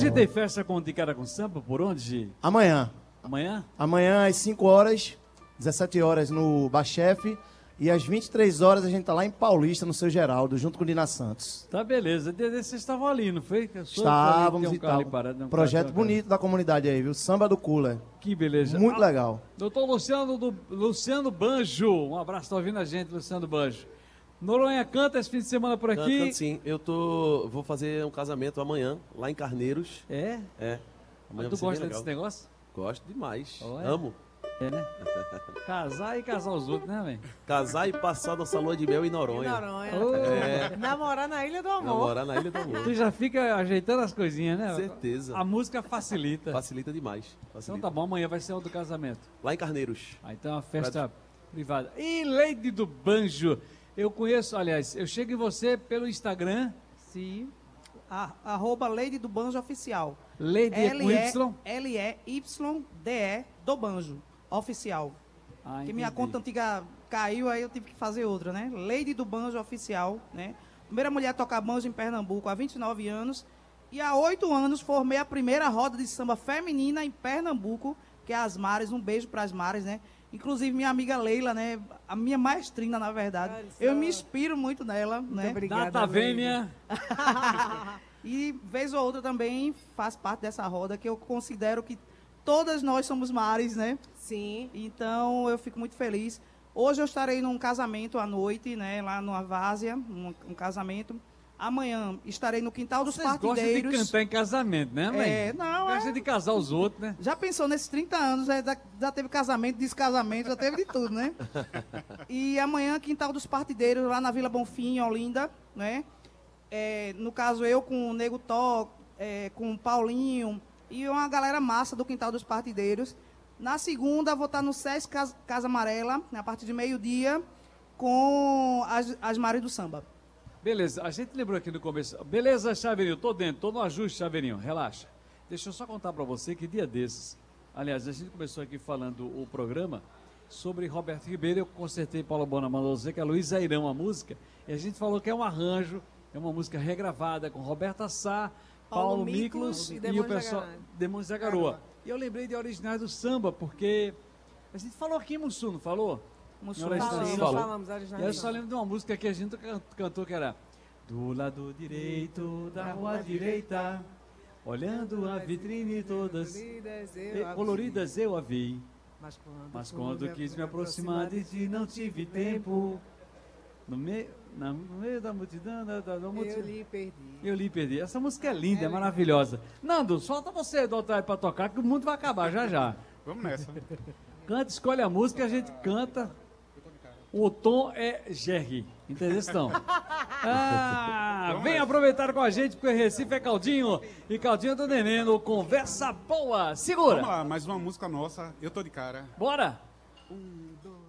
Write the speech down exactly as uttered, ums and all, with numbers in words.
Hoje tem festa com de cara com samba, por onde, Gi? Amanhã. Amanhã? Amanhã às cinco horas, dezessete horas no Bachefe. E às vinte e três horas a gente tá lá em Paulista, no Seu Geraldo, junto com o Dina Santos. Tá, beleza. Dia desse vocês estavam ali, não foi? Estávamos um e tal. Parado, um Projeto carro, bonito da comunidade aí, viu? Samba do Cooler. Que beleza. Muito ah, legal. Doutor Luciano, do, Luciano Banjo. Um abraço, tá ouvindo a gente, Luciano Banjo. Noronha canta esse fim de semana por aqui? Canto, canto sim. Eu tô, vou fazer um casamento amanhã, lá em Carneiros. É? É. Mas Amanhã tu vai ser gosta bem desse legal. negócio? Gosto demais. Oh, é? Amo. É, né? Casar e casar os outros, né, velho? Casar e passar nossa lua de mel em Noronha. Em Noronha. Oh. É. Namorar na Ilha do Amor. Namorar na Ilha do Amor. Tu já fica ajeitando as coisinhas, né? Certeza. A música facilita. Facilita demais. Facilita. Então tá bom, amanhã vai ser o do casamento. Lá em Carneiros. Ah, então é uma festa privada. E Lady do Banjo. Eu conheço, aliás, eu chego em você pelo Instagram. Sim. A, arroba Lady do Banjo Oficial. Lady é com Y? L E Y D E do Banjo Oficial. Ah, que minha conta antiga caiu, aí eu tive que fazer outra, né? Lady do Banjo Oficial, né? Primeira mulher a tocar banjo em Pernambuco há vinte e nove anos. E há oito anos formei a primeira roda de samba feminina em Pernambuco, que é as Mares. Um beijo para as Mares, né? Inclusive minha amiga Leila, né? A minha maestrina, na verdade. Olha, eu me inspiro muito nela, muito né? Obrigada, Data Vênia. E vez ou outra também faz parte dessa roda, que eu considero que todas nós somos Mares, né? Sim. Então, eu fico muito feliz. Hoje eu estarei num casamento à noite, né? Lá numa várzea, um, um casamento. Amanhã estarei no Quintal dos Vocês Partideiros. Gostam de cantar em casamento, né, mãe? É, não, Gosta é... de casar os outros, né? Já pensou nesses trinta anos, já, já teve casamento, descasamento, já teve de tudo, né? E amanhã, Quintal dos Partideiros, lá na Vila Bonfim, em Olinda, né? É, no caso, eu com o Nego Tó, é, com o Paulinho e uma galera massa do Quintal dos Partideiros. Na segunda, vou estar no SESC Casa, Casa Amarela, a partir de meio-dia, com as, as Mares do Samba. Beleza, a gente lembrou aqui no começo. Beleza, Chaveirinho, tô dentro, tô no ajuste, Chaveirinho, relaxa. Deixa eu só contar pra você que dia desses, aliás, a gente começou aqui falando o programa sobre Roberto Ribeiro, eu consertei, Paulo Bona mandou dizer que é Luiz Airão a música, e a gente falou que é um arranjo, é uma música regravada com Roberta Sá, Paulo, Paulo Miklos e, e o pessoal Demônios da Garoa. E eu lembrei de originais do samba, porque a gente falou aqui em Mussum, não falou? Mussum, Falamos, falou. falamos E eu só lembro de uma música que a gente cantou que era do lado direito da rua direita, olhando a vitrine todas coloridas eu a vi, mas quando, mas quando quis me aproximar de ti não tive tempo, no meio, na, no meio da multidão, da, da, da multidão eu lhe perdi. Eu lhe perdi. Essa música é linda, é, é maravilhosa. Nando, solta você do outro aí pra tocar que o mundo vai acabar já já. Vamos nessa. Canta, escolhe a música, a gente canta. O tom é Jerry, entendeu, então? Ah, vem aproveitar com a gente, porque Recife é Caldinho e Caldinho do Nenê no Conversa Boa. Segura! Vamos lá, mais uma música nossa, Eu Tô de Cara. Bora! Um, dois...